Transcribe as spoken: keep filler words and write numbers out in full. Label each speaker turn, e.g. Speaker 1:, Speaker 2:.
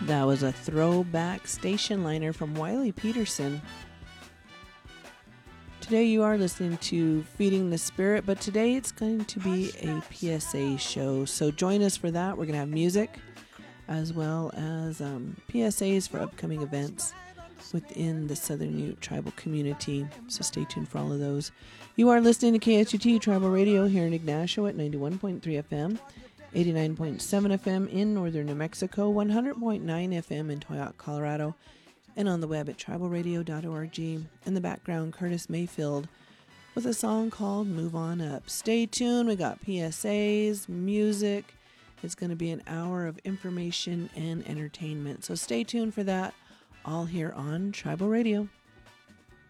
Speaker 1: That was a throwback station liner from Wiley Peterson. Today you are listening to Feeding the Spirit, but today it's going to be a P S A show. So join us for that. We're going to have music as well as um, P S As for upcoming events within the Southern Ute tribal community. So stay tuned for all of those. You are listening to K S U T Tribal Radio here in Ignacio at ninety-one point three F M, eighty-nine point seven F M in northern New Mexico, one hundred point nine F M in Toyac, Colorado, and on the web at tribal radio dot org. In the background, Curtis Mayfield with a song called Move On Up. Stay tuned. We got P S As, music. It's going to be an hour of information and entertainment. So stay tuned for that, all here on Tribal Radio.